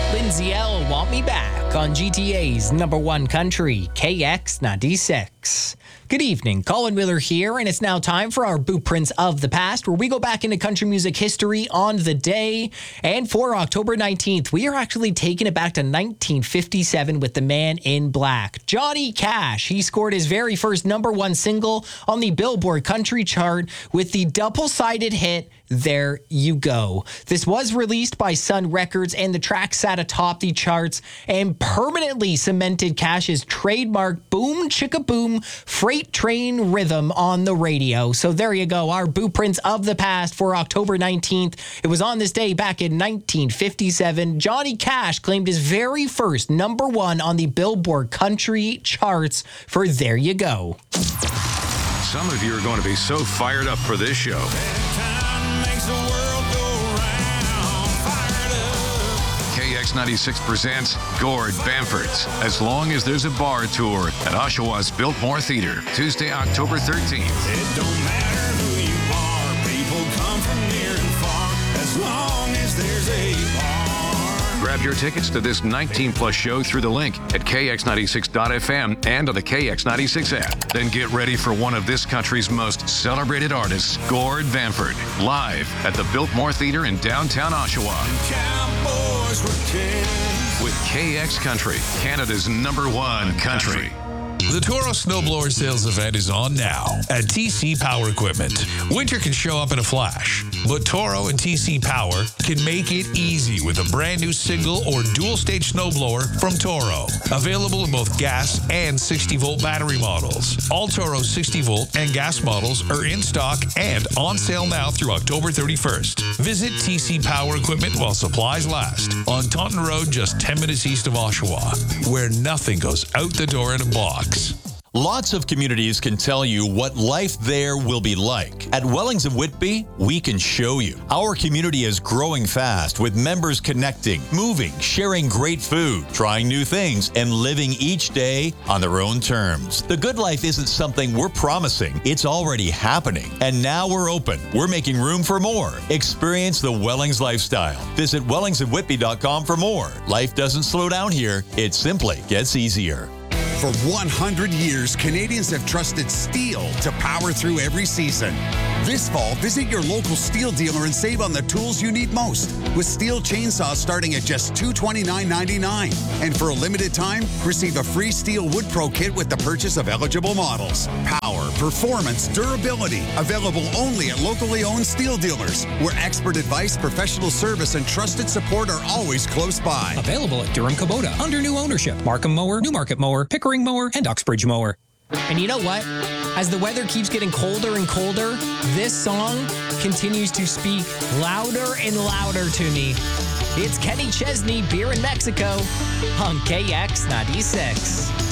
Lindsay L. Want Me Back on GTA's number one country, KX96. Good evening, Colin Wheeler here, and it's now time for our Blueprints of the Past, where we go back into country music history on the day. And for October 19th, we are actually taking it back to 1957 with the Man in Black, Johnny Cash. He scored his very first number one single on the Billboard Country chart with the double-sided hit, There You Go. This was released by Sun Records, and the track sat atop the charts and permanently cemented Cash's trademark boom chicka boom freight train rhythm on the radio. So there you go, our Blueprints of the Past for October 19th. It was on this day back in 1957. Johnny Cash claimed his very first number one on the Billboard Country charts for There You Go. Some of you are going to be so fired up for this show. KX96 presents Gord Bamford's As Long as There's a Bar Tour at Oshawa's Biltmore Theatre, Tuesday, October 13th. It don't matter who you are, people come from near and far, as long as there's a bar. Grab your tickets to this 19-plus show through the link at kx96.fm and on the KX96 app. Then get ready for one of this country's most celebrated artists, Gord Bamford, live at the Biltmore Theatre in downtown Oshawa. Cowboys were kings. With KX Country, Canada's number one country. The Toro Snowblower Sales Event is on now at TC Power Equipment. Winter can show up in a flash, but Toro and TC Power can make it easy with a brand new single or dual-stage snowblower from Toro. Available in both gas and 60-volt battery models. All Toro 60-volt and gas models are in stock and on sale now through October 31st. Visit TC Power Equipment while supplies last on Taunton Road, just 10 minutes east of Oshawa, where nothing goes out the door in a box. Lots of communities can tell you what life there will be like. At Wellings of Whitby, we can show you. Our community is growing fast with members connecting, moving, sharing great food, trying new things, and living each day on their own terms. The good life isn't something we're promising. It's already happening. And now we're open. We're making room for more. Experience the Wellings lifestyle. Visit wellingsofwhitby.com for more. Life doesn't slow down here. It simply gets easier. For 100 years, Canadians have trusted steel to power through every season. This fall, visit your local steel dealer and save on the tools you need most, with steel chainsaws starting at just $229.99. And for a limited time, receive a free Steel Wood Pro kit with the purchase of eligible models. Power, performance, durability, available only at locally owned steel dealers, where expert advice, professional service, and trusted support are always close by. Available at Durham Kubota under new ownership. Markham Mower, Newmarket Mower, Pickering Mower, and Uxbridge Mower. And you know what? As the weather keeps getting colder and colder, this song continues to speak louder and louder to me. It's Kenny Chesney, Beer in Mexico, on KX96.